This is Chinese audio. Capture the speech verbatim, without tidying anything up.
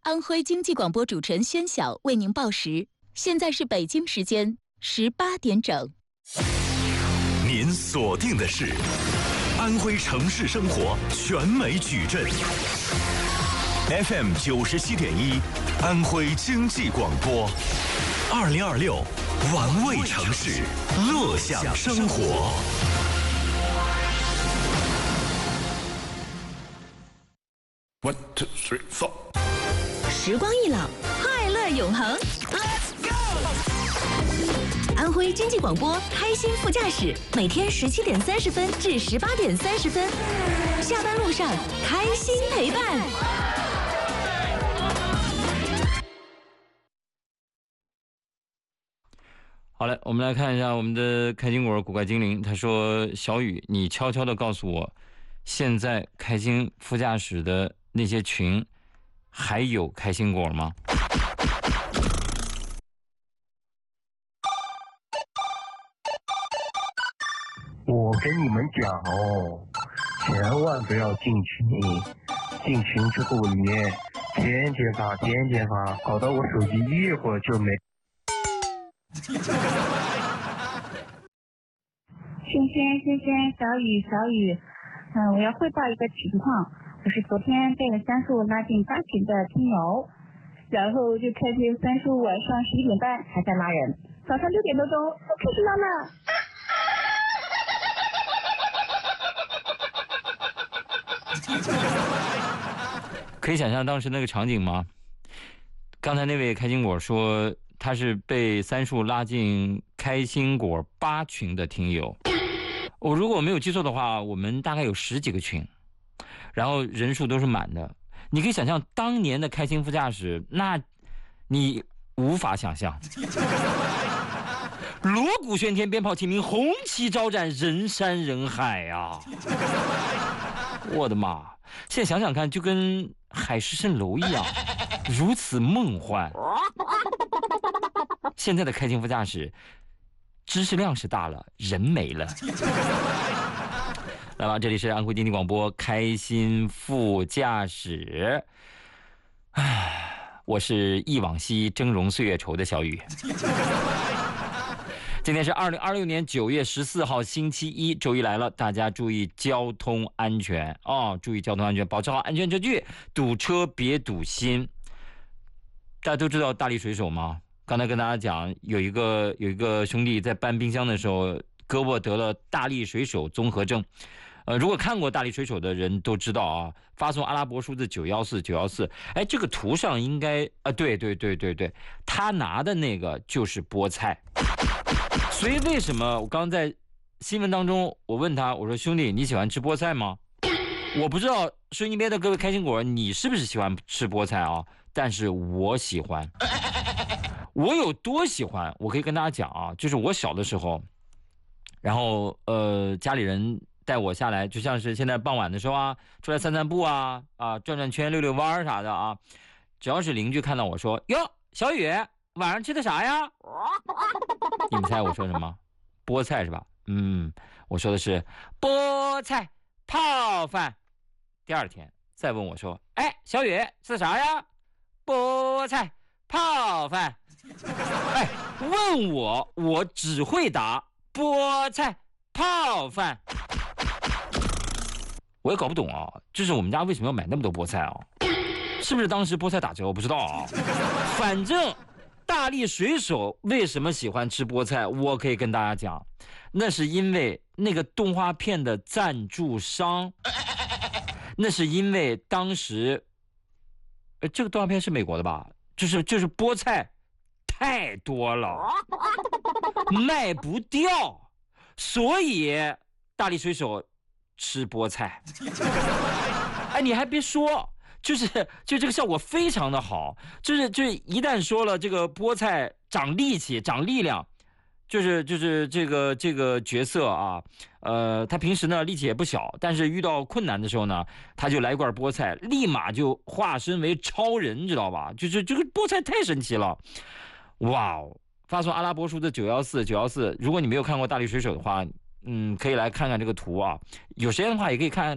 安徽经济广播主持人宣晓为您报时，现在是北京时间十八点整。 您锁定的是安徽城市生活全美矩阵 F M 九十七点一，安徽经济广播，二零二六玩味城市，乐享生活。 One, two, three, four。 时光易老，快乐永恒。Let's go！ 安徽经济广播开心副驾驶，每天十七点三十分至十八点三十分，下班路上开心陪伴。 好嘞，我们来看一下我们的开心果古怪精灵，他说：“小雨，你悄悄地告诉我，现在开心副驾驶的那些群还有开心果吗？” 我跟你们讲哦，千万不要进群，进群之后里面天天发天天发，搞得我手机一会儿就没。 轩轩轩轩，小雨小雨，嗯，我要汇报一个情况，我是昨天被三叔拉进八群的听友，然后就看见三叔晚上十一点半还在拉人，早上六点多钟又开始拉了。 可以想象当时那个场景吗？刚才那位开心果说他是被三叔拉进开心果八群的听友，我如果没有记错的话，我们大概有十几个群，然后人数都是满的。你可以想象当年的开心副驾驶，那你无法想象。锣鼓喧天，鞭炮齐鸣，红旗招展，人山人海啊！我的妈！现在想想看，就跟海市蜃楼一样，如此梦幻。现在的开心副驾驶，知识量是大了，人没了。来吧，这里是安徽经济广播开心副驾驶。唉，我是忆往昔峥嵘岁月稠的小雨。今天是二零二六年九月十四号星期一，周一来了，大家注意交通安全哦，注意交通安全，保持好安全车距，堵车别堵心。大家都知道大力水手吗？刚才跟大家讲，有一个有一个兄弟在搬冰箱的时候，胳膊得了大力水手综合症。呃，如果看过大力水手的人都知道啊，发送阿拉伯数字九一四九一四，哎，这个图上应该啊、呃，对对对对对，他拿的那个就是菠菜。所以为什么我刚刚在新闻当中，我问他，我说兄弟，你喜欢吃菠菜吗？我不知道收音机边的各位开心果，你是不是喜欢吃菠菜啊？但是我喜欢。我有多喜欢？我可以跟大家讲啊，就是我小的时候，然后呃家里人带我下来，就像是现在傍晚的时候啊，出来散散步啊啊转转圈溜溜弯啥的啊，只要是邻居看到我说哟小雨晚上吃的啥呀？你们猜我说什么？菠菜是吧？嗯，我说的是菠菜泡饭。第二天再问我说，哎，小雨吃的啥呀？菠菜泡饭。哎，问我我只会答菠菜泡饭。我也搞不懂啊，就是我们家为什么要买那么多菠菜啊？是不是当时菠菜打折？我不知道啊。反正大力水手为什么喜欢吃菠菜，我可以跟大家讲，那是因为那个动画片的赞助商，那是因为当时呃这个动画片是美国的吧，就是就是菠菜太多了卖不掉，所以大力水手吃菠菜。哎，你还别说，就是就这个效果非常的好，就是就是一旦说了这个菠菜长力气长力量，就是就是这个这个角色啊，呃，他平时呢力气也不小，但是遇到困难的时候呢，他就来一罐菠菜，立马就化身为超人，知道吧？就是这个菠菜太神奇了，哇哦！发送阿拉伯数字九一四九一四，如果你没有看过大力水手的话，嗯，可以来看看这个图啊。有时间的话也可以看